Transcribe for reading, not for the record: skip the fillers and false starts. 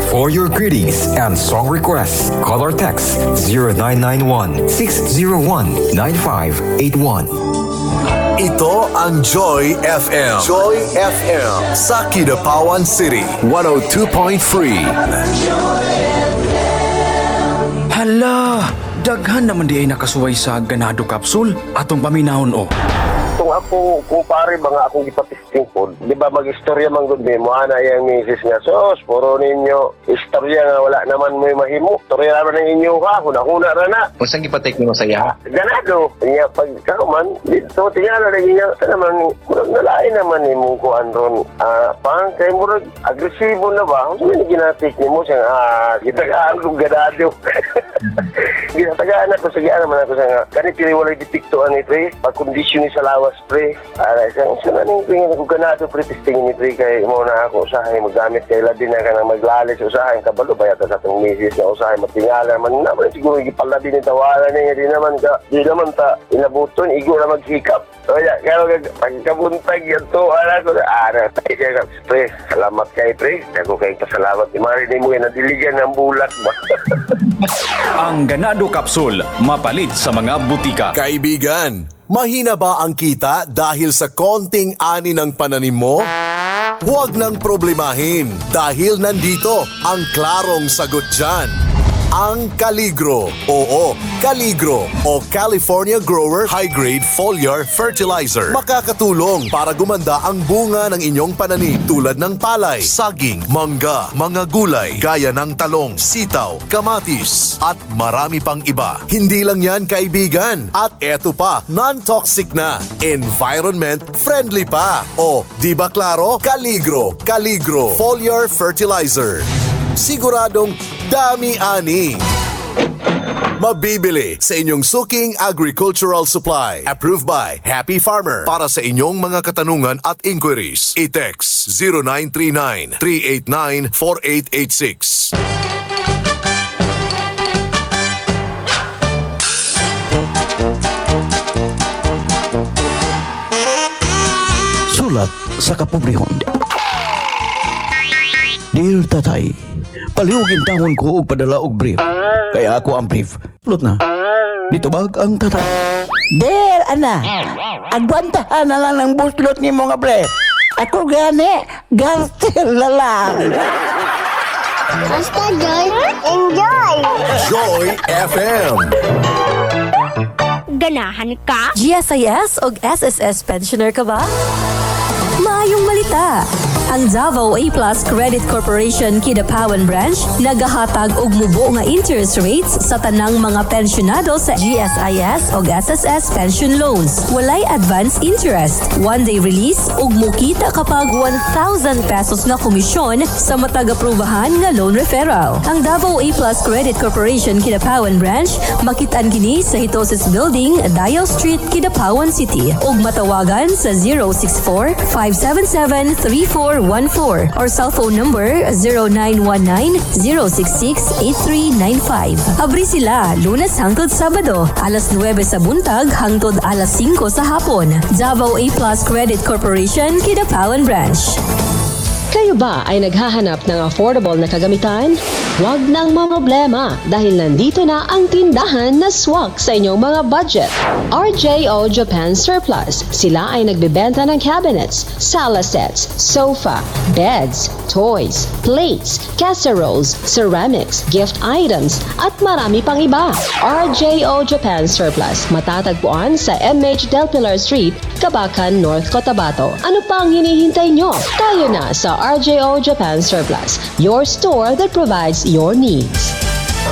For your greetings and song requests, call or text 0991-601-9581. Ito ang Joy FM. Joy FM sa Kidapawan City, 102.3. Hala, daghan naman di ay nakasuway sa ganado capsule atong paminahon o. Kung ako, kumpare, mga akong ipatisting po, di ba mag-istorya man gud mo, ana yung misis nga, sos, puro ninyo, istorya nga wala naman mo mahimo, istorya naman ng inyo ha, huna-huna na na. Kung saan ipatik mo sa iya? Ganado, niya pagkakuman, dito, tingnan na niya, sa naman, murag nalain naman ni mong kuhan ron, pang, kay murag, agresibo na ba? Kung saan ginatik ni mo siyang, gitagaan kong ganado. Ginatagaan ako, sagian naman ako sa nga, kanit piliwalay detiktoan ni pre, pag-kondisyon ni sa lawas pre, isang naning tingin ako ganado pre, testingin ni pre, kay mo na ako usahay, maggamit kay Ladin na ka nang maglalis, usahay, kabalo ba yata sa itong misis na usahay, matingala naman siguro, ipala din yung tawanan niya, di naman ta, inabuton, igo na maghikap. Kaya pagkabuntag yan to, tayo ka, pre, salamat kay pre, ako kay pasalamat, marinig mo yan, nadiligan ng bulat ba? Ang ganado capsule, mapalit sa mga butika. Kaibigan, mahina ba ang kita dahil sa konting ani ng pananim mo? Huwag nang problemahin dahil nandito ang klarong sagot dyan. Ang Caligro. Oo, Caligro o California Grower High Grade Foliar Fertilizer. Makakatulong para gumanda ang bunga ng inyong pananim tulad ng palay, saging, mangga, mga gulay, gaya ng talong, sitaw, kamatis, at marami pang iba. Hindi lang yan, kaibigan. At eto pa, non-toxic na, environment friendly pa. O, di ba klaro? Caligro Foliar Fertilizer. Siguradong dami-ani. Mabibili sa inyong suking agricultural supply. Approved by Happy Farmer. Para sa inyong mga katanungan at inquiries, i-text 0939-389-4886. Sulat sa kapobrehon. Dear Tatay, palihugin tahon ko og padala og brief. Kaya ako ang brief. Lut na. Dito bag ang tatay. Der, ana. Agwantahan na lang ng buslot ni mga brief. Ako gani, gartil na lang. Basta Joy, enjoy! Joy FM. Ganahan ka? GSIS o SSS pensioner ka ba? Maayong malita! Ang Davao A+ Credit Corporation Kidapawan Branch nagahatag og mubo nga interest rates sa tanang mga pensyonado sa GSIS o SSS pension loans. Walay advance interest, one-day release ug mukita kapag 1,000 pesos nga komisyon sa matag-aprubahan nga loan referral. Ang Davao A+ Credit Corporation Kidapawan Branch makitaan kini sa Hitosis Building, Dial Street, Kidapawan City ug matawagan sa 064-577-3414 or cellphone number 0919-066-8395. Abri sila Lunes hangtod Sabado, alas 9 sa buntag hangtod alas 5 sa hapon. Davao A+ Credit Corporation, Kidapawan Branch. Kayo ba ay naghahanap ng affordable na kagamitan? Huwag nang problema dahil nandito na ang tindahan na swak sa inyong mga budget. RJO Japan Surplus. Sila ay nagbebenta ng cabinets, sala sets, sofa, beds, toys, plates, casseroles, ceramics, gift items, at marami pang iba. RJO Japan Surplus. Matatagpuan sa MH Del Pilar Street, Kabakan, North Cotabato. Ano pa ang hinihintay nyo? Tayo na sa RJO Japan Surplus, your store that provides your needs.